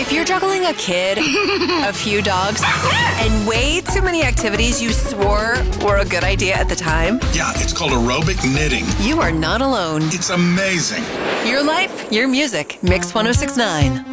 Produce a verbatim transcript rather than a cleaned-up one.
If you're juggling a kid, a few dogs, and way too many activities you swore were a good idea at the time, Yeah, it's called aerobic knitting. you are not alone. It's amazing. Your life, your music. Mix one oh six point nine.